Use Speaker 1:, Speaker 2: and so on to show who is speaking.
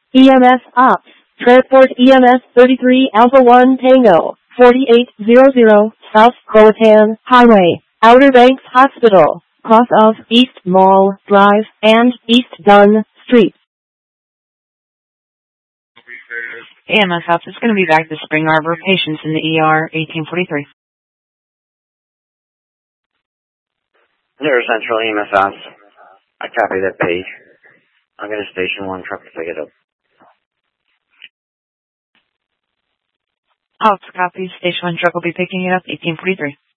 Speaker 1: EMS Ops. Transport EMS 33 Alpha 1 Tango, 4800 South Croatan Highway, Outer Banks Hospital, cross of East Mall Drive and East Dunn Street.
Speaker 2: EMS Ops is going to be back to Spring Arbor. Patients in the ER, 1843.
Speaker 3: Near Central EMS Ops. I copy that page. I'm going to station 1 truck to pick it up.
Speaker 2: Ops copy. Station 1 truck will be picking it up, 1843.